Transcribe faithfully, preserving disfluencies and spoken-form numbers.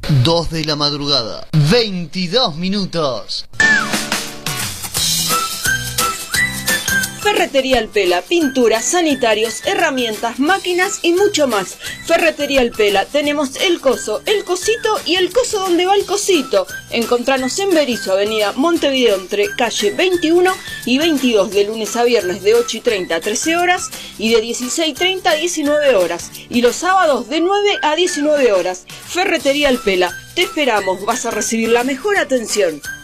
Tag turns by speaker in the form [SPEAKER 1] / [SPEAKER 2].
[SPEAKER 1] dos de la madrugada, veintidós minutos.
[SPEAKER 2] Ferretería El Pela, pinturas, sanitarios, herramientas, máquinas y mucho más. Ferretería El Pela, tenemos el coso, el cosito y el coso donde va el cosito. Encontranos en Berisso, avenida Montevideo, entre calle veintiuno y veintidós, de lunes a viernes de ocho y treinta a trece horas y de dieciséis y treinta a diecinueve horas. Y los sábados de nueve a diecinueve horas. Ferretería El Pela, te esperamos, vas a recibir la mejor atención.